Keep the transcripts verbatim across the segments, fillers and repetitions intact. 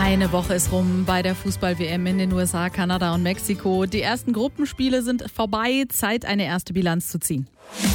Eine Woche ist rum bei der Fußball-W M in den U S A, Kanada und Mexiko. Die ersten Gruppenspiele sind vorbei. Zeit, eine erste Bilanz zu ziehen.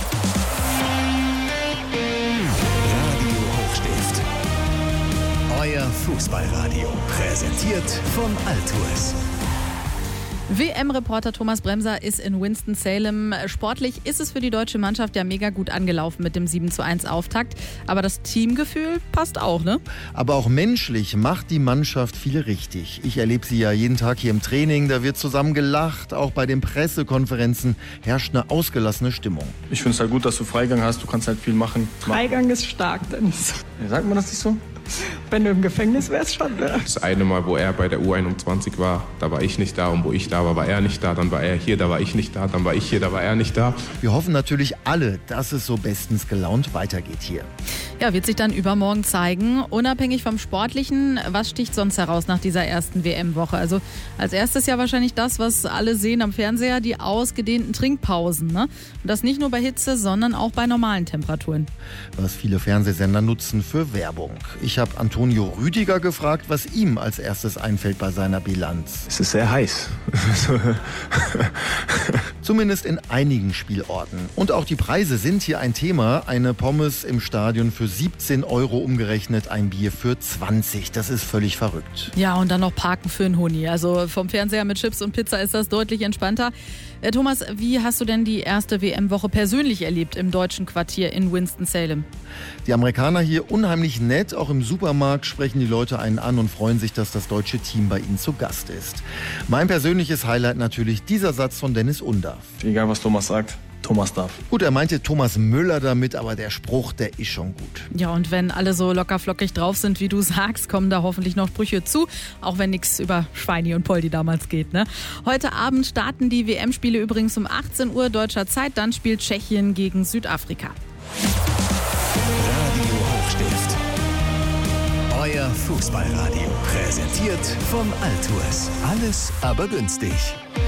Radio Hochstift. Euer Fußballradio. Präsentiert von Altours. W M-Reporter Thomas Bremser ist in Winston-Salem. Sportlich ist es für die deutsche Mannschaft ja mega gut angelaufen mit dem sieben zu eins Auftakt. Aber das Teamgefühl passt auch, ne? Aber auch menschlich macht die Mannschaft viel richtig. Ich erlebe sie ja jeden Tag hier im Training. Da wird zusammen gelacht. Auch bei den Pressekonferenzen herrscht eine ausgelassene Stimmung. Ich finde es halt gut, dass du Freigang hast. Du kannst halt viel machen. Freigang ist stark, Dennis. Ja, sagt man das nicht so? Wenn du im Gefängnis wärst, schon. Ne? Das eine Mal, wo er bei der U einundzwanzig war, da war ich nicht da. Und wo ich da war, war er nicht da. Dann war er hier, da war ich nicht da. Dann war ich hier, da war er nicht da. Wir hoffen natürlich alle, dass es so bestens gelaunt weitergeht hier. Ja, wird sich dann übermorgen zeigen. Unabhängig vom Sportlichen, was sticht sonst heraus nach dieser ersten W M-Woche? Also als erstes ja wahrscheinlich das, was alle sehen am Fernseher, die ausgedehnten Trinkpausen. Ne? Und das nicht nur bei Hitze, sondern auch bei normalen Temperaturen. Was viele Fernsehsender nutzen für Werbung. Ich habe Antonio Rüdiger gefragt, was ihm als erstes einfällt bei seiner Bilanz. Es ist sehr heiß. Zumindest in einigen Spielorten. Und auch die Preise sind hier ein Thema. Eine Pommes im Stadion für siebzehn Euro umgerechnet, ein Bier für zwanzig. Das ist völlig verrückt. Ja, und dann noch Parken für einen Huni. Also vom Fernseher mit Chips und Pizza ist das deutlich entspannter. Äh, Thomas, wie hast du denn die erste W M-Woche persönlich erlebt im deutschen Quartier in Winston-Salem? Die Amerikaner hier unheimlich nett. Auch im Supermarkt sprechen die Leute einen an und freuen sich, dass das deutsche Team bei ihnen zu Gast ist. Mein persönliches Highlight natürlich dieser Satz von Dennis Undarf. Egal, was Thomas sagt, Thomas darf. Gut, er meinte Thomas Müller damit, aber der Spruch, der ist schon gut. Ja, und wenn alle so lockerflockig drauf sind, wie du sagst, kommen da hoffentlich noch Sprüche zu. Auch wenn nichts über Schweini und Poldi damals geht, ne? Heute Abend starten die W M-Spiele übrigens um achtzehn Uhr deutscher Zeit. Dann spielt Tschechien gegen Südafrika. Radio Hochstift. Euer Fußballradio. Präsentiert von Altours. Alles aber günstig.